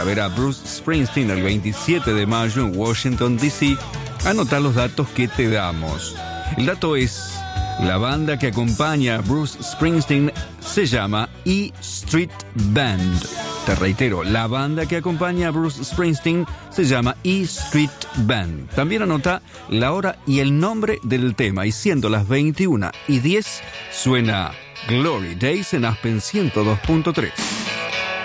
a ver a Bruce Springsteen el 27 de mayo en Washington, D.C., anota los datos que te damos. El dato es: la banda que acompaña a Bruce Springsteen se llama E Street Band. Te reitero, la banda que acompaña a Bruce Springsteen se llama E Street Band. También anota la hora y el nombre del tema, y siendo las 21:10, suena Glory Days en Aspen 102.3.